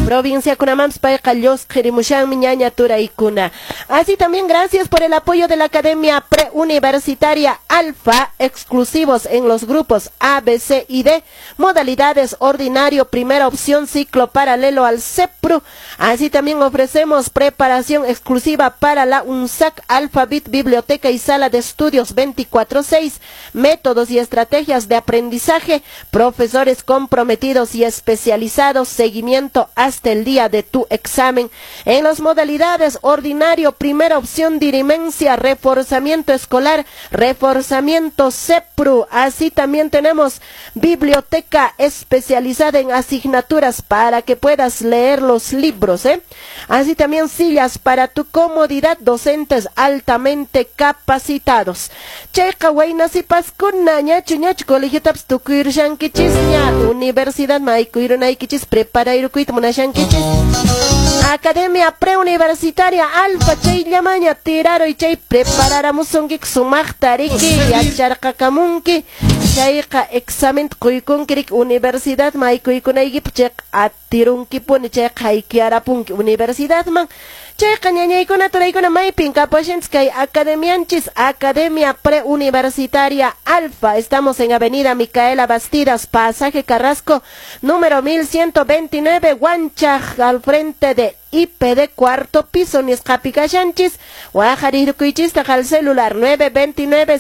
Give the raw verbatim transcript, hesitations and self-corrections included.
provincia Kunamams Paicallos, Jerimushan, Miñaña, Turaikuna. Así también gracias por el apoyo de la Academia Preuniversitaria Alfa, exclusivos en los grupos A, B, C y D, modalidades ordinario, primera opción, ciclo paralelo al CEPRU. Así también ofrecemos preparación exclusiva para la UNSAC, Alphabet, biblioteca y sala de estudios veinticuatro seis, métodos y estrategias de aprendizaje, profesores comprometidos y especializados, seguimiento hasta el día de tu examen. En las modalidades ordinario, primera opción, dirimencia, reforzamiento escolar, reforzamiento CEPRU. Así también tenemos biblioteca especializada en asignaturas para que puedas leer los libros, ¿eh? Así también sillas para tu comodidad, docentes altamente capacitados. Checa waynas y pascuna, ñachu ñachu colegio taps tukuir shankichis ña universidad maikuir naikichis prepara irukuit muna shankichis. Academia Preuniversitaria Alfa chay llamaña tiraro y chay prepararamos songik sumachtariki yacharqakamunki chayqa examen quykunkirik universidad maykuykunaykip chayq atirunkipunki chay qaykiarapunki universidad man chayqa ñañaykuna turaykuna maypin kapashanchis kay academianchis Academia Preuniversitaria Alfa. Estamos en Avenida Micaela Bastidas, Pasaje Carrasco, número mil ciento veintinueve, Huanchaj, al frente de I P D, cuarto piso, Nisqapi kashanchis, Huajarirukuychista al celular nueve dos nueve,